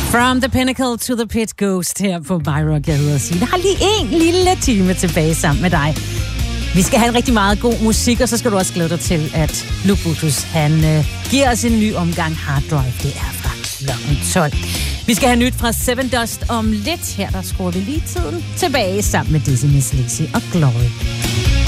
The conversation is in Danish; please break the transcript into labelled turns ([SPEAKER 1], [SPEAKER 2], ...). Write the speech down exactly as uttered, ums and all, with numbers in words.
[SPEAKER 1] From the Pinnacle to the Pit Ghost her på Byrock, jeg hedder Signe. Jeg har lige en lille time tilbage sammen med dig. Vi skal have en rigtig meget god musik, og så skal du også glæde dig til, at Lubutus, han øh, giver os en ny omgang Hard Drive. Det er fra klokken tolv. Vi skal have nyt fra Seven Dust om lidt. Her der skruer vi lige tiden tilbage sammen med Dizzy Miss Lizzy og Glory.